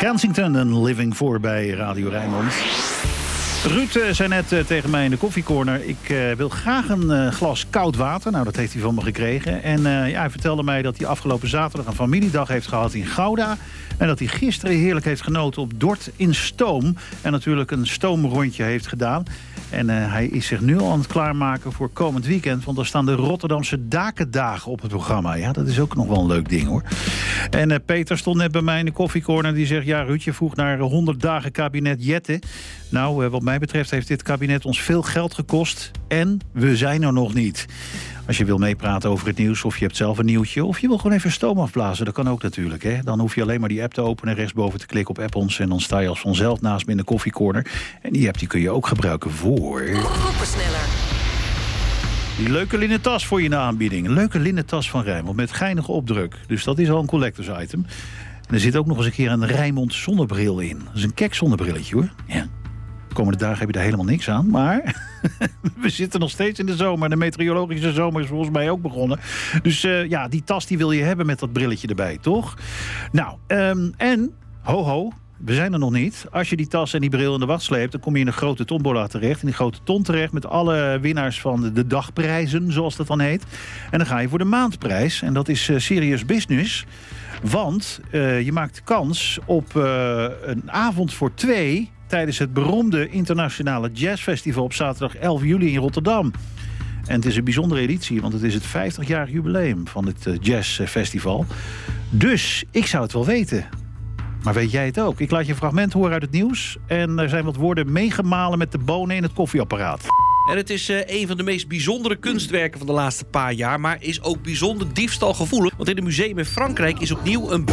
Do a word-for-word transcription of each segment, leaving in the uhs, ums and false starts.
Kensington en Living For bij Radio Rijnmond. Ruud uh, zei net uh, tegen mij in de koffiecorner... ik uh, wil graag een uh, glas koud water. Nou, dat heeft hij van me gekregen. En uh, ja, hij vertelde mij dat hij afgelopen zaterdag... een familiedag heeft gehad in Gouda. En dat hij gisteren heerlijk heeft genoten op Dort in Stoom. En natuurlijk een stoomrondje heeft gedaan. En uh, hij is zich nu al aan het klaarmaken voor komend weekend. Want er staan de Rotterdamse Dakendagen op het programma. Ja, dat is ook nog wel een leuk ding, hoor. En uh, Peter stond net bij mij in de koffiecorner. Die zegt, ja, Ruud, je vroeg naar honderd dagen kabinet Jette. Nou, uh, wat mij betreft heeft dit kabinet ons veel geld gekost. En we zijn er nog niet. Als je wil meepraten over het nieuws, of je hebt zelf een nieuwtje... of je wil gewoon even stoom afblazen, dat kan ook natuurlijk. Hè? Dan hoef je alleen maar die app te openen, rechtsboven te klikken op App ons... en dan sta je als vanzelf naast me in de koffiecorner. En die app die kun je ook gebruiken voor... Versneller. Die leuke linnen tas voor je in de aanbieding. Een leuke linnen tas van Rijnmond met geinige opdruk. Dus dat is al een collectors item. En er zit ook nog eens een keer een Rijnmond zonnebril in. Dat is een kek zonnebrilletje, hoor. Ja. De komende dagen heb je daar helemaal niks aan, maar we zitten nog steeds in de zomer. De meteorologische zomer is volgens mij ook begonnen. Dus uh, ja, die tas die wil je hebben met dat brilletje erbij, toch? Nou, um, en, ho ho, we zijn er nog niet. Als je die tas en die bril in de wacht sleept... dan kom je in een grote tombola terecht. In die grote ton terecht met alle winnaars van de, de dagprijzen, zoals dat dan heet. En dan ga je voor de maandprijs. En dat is uh, serious business. Want uh, je maakt kans op uh, een avond voor twee... tijdens het beroemde internationale jazzfestival... op zaterdag elf juli in Rotterdam. En het is een bijzondere editie, want het is het vijftig-jarig jubileum... van het uh, jazzfestival. Dus ik zou het wel weten. Maar weet jij het ook? Ik laat je een fragment horen uit het nieuws... en er zijn wat woorden meegemalen met de bonen in het koffieapparaat. En het is uh, een van de meest bijzondere kunstwerken van de laatste paar jaar... maar is ook bijzonder diefstalgevoelig. Want in een museum in Frankrijk is opnieuw een...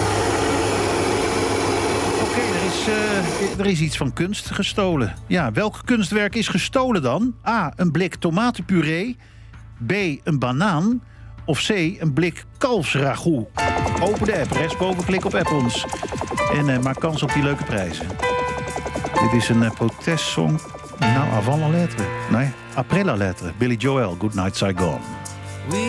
Uh, er is iets van kunst gestolen. Ja, welk kunstwerk is gestolen dan? A, een blik tomatenpuree. B, een banaan. Of C, een blik kalfsragout. Open de app, rechtsboven klik op App ons. En uh, maak kans op die leuke prijzen. Dit is een uh, protestsong. Nou, avant la lettre. Nee, après la lettre. Billy Joel, Good Night Saigon.